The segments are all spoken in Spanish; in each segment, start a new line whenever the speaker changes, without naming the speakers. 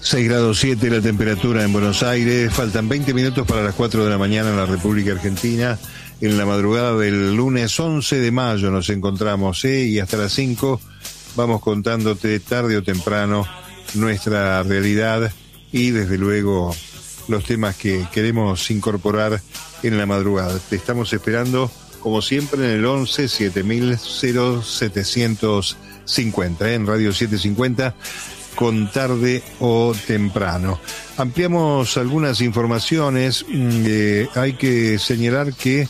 6 grados 7 la temperatura en Buenos Aires. Faltan 20 minutos para las 4 de la mañana en la República Argentina. En la madrugada del lunes 11 de mayo nos encontramos, y hasta las 5 vamos contándote tarde o temprano nuestra realidad y desde luego los temas que queremos incorporar en la madrugada. Te estamos esperando como siempre en el 11 7000 0750, en Radio 750. Con tarde o temprano. Ampliamos algunas informaciones. Hay que señalar que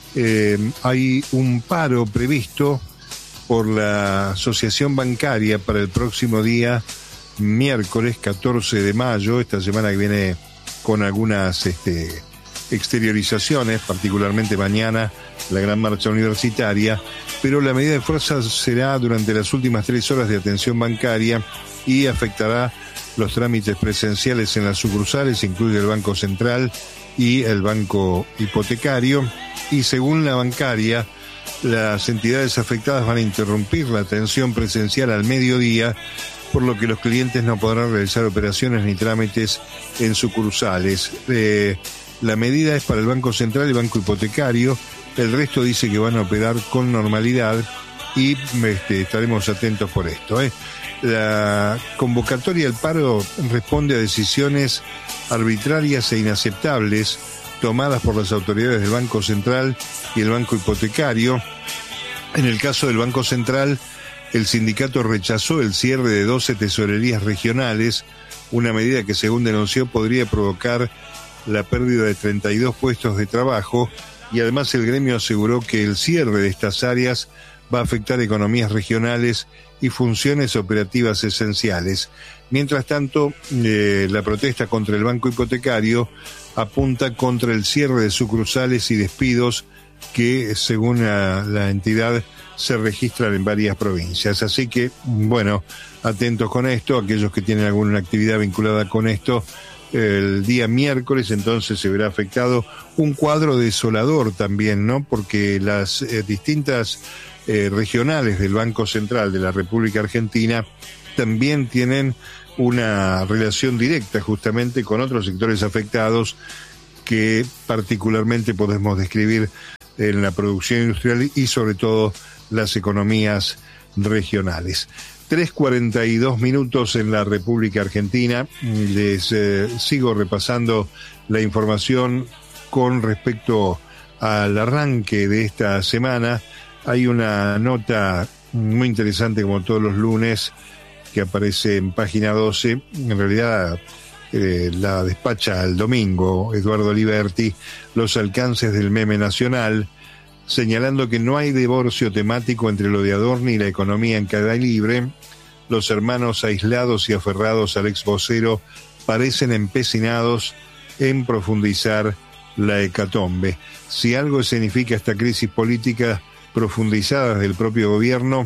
hay un paro previsto por la Asociación Bancaria para el próximo día, miércoles 14 de mayo, esta semana que viene, con algunas exteriorizaciones, particularmente mañana la gran marcha universitaria, pero la medida de fuerza será durante las últimas 3 horas de atención bancaria y afectará los trámites presenciales en las sucursales, incluye el Banco Central y el Banco Hipotecario, y según la bancaria, las entidades afectadas van a interrumpir la atención presencial al mediodía, por lo que los clientes no podrán realizar operaciones ni trámites en sucursales. La medida es para el Banco Central y el Banco Hipotecario. El resto dice que van a operar con normalidad y estaremos atentos por esto. La convocatoria al paro responde a decisiones arbitrarias e inaceptables tomadas por las autoridades del Banco Central y el Banco Hipotecario. En el caso del Banco Central, el sindicato rechazó el cierre de 12 tesorerías regionales, una medida que, según denunció, podría provocar la pérdida de 32 puestos de trabajo, y además el gremio aseguró que el cierre de estas áreas va a afectar economías regionales y funciones operativas esenciales. Mientras tanto, la protesta contra el Banco Hipotecario apunta contra el cierre de sucursales y despidos que, según la entidad, se registran en varias provincias. Así que, bueno, atentos con esto, aquellos que tienen alguna actividad vinculada con esto. El día miércoles entonces se verá afectado un cuadro desolador también, ¿no? Porque las distintas regionales del Banco Central de la República Argentina también tienen una relación directa justamente con otros sectores afectados que particularmente podemos describir en la producción industrial y sobre todo las economías regionales. 3:42 minutos en la República Argentina. Les sigo repasando la información con respecto al arranque de esta semana. Hay una nota muy interesante, como todos los lunes, que aparece en página 12. En realidad la despacha el domingo Eduardo Liberti, los alcances del meme nacional, señalando que no hay divorcio temático entre lo de Adorni y la economía en caída libre. Los hermanos aislados y aferrados al ex vocero parecen empecinados en profundizar la hecatombe. Si algo significa esta crisis política profundizada del propio gobierno,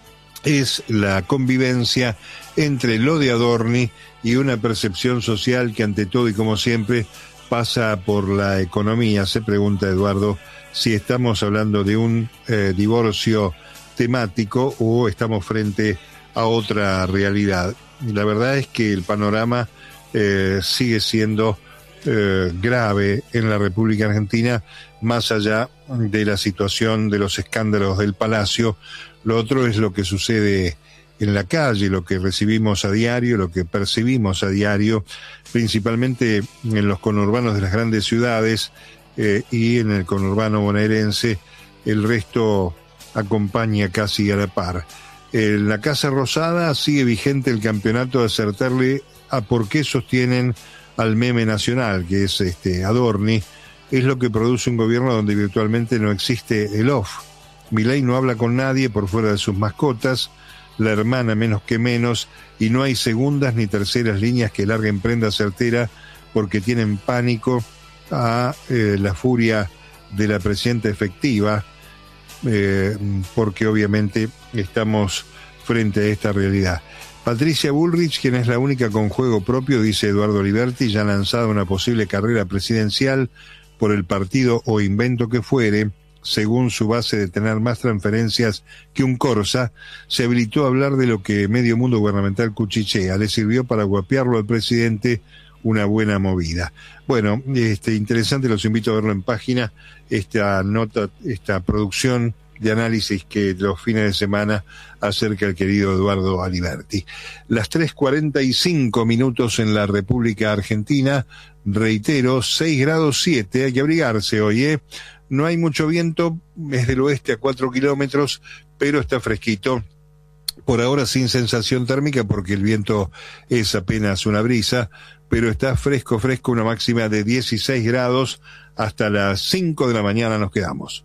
es la convivencia entre lo de Adorni y una percepción social que ante todo y como siempre pasa por la economía. Se pregunta Eduardo si estamos hablando de un divorcio temático o estamos frente a otra realidad. Y la verdad es que el panorama sigue siendo grave en la República Argentina, más allá de la situación de los escándalos del Palacio. Lo otro es lo que sucede en la calle, lo que recibimos a diario, lo que percibimos a diario, principalmente en los conurbanos de las grandes ciudades y en el conurbano bonaerense. El resto acompaña casi a la par. En la Casa Rosada sigue vigente el campeonato de acertarle a por qué sostienen al meme nacional, que es Adorni. Es lo que produce un gobierno donde virtualmente no existe el off. Milei no habla con nadie por fuera de sus mascotas, la hermana menos que menos, y no hay segundas ni terceras líneas que larguen prenda certera porque tienen pánico a la furia de la presidenta efectiva, porque obviamente estamos frente a esta realidad. Patricia Bullrich, quien es la única con juego propio, dice Eduardo Liberti, ya ha lanzado una posible carrera presidencial por el partido o invento que fuere, según su base de tener más transferencias que un Corsa, se habilitó a hablar de lo que medio mundo gubernamental cuchichea. Le sirvió para guapearlo al presidente, una buena movida. Bueno, interesante, los invito a verlo en página, esta nota, esta producción de análisis que los fines de semana acerca el querido Eduardo Aliberti. Las 3:45 en la República Argentina, reitero, 6 grados 7, hay que abrigarse hoy, No hay mucho viento, es del oeste a 4 kilómetros, pero está fresquito. Por ahora sin sensación térmica porque el viento es apenas una brisa, pero está fresco, una máxima de 16 grados. Hasta las 5 de la mañana nos quedamos.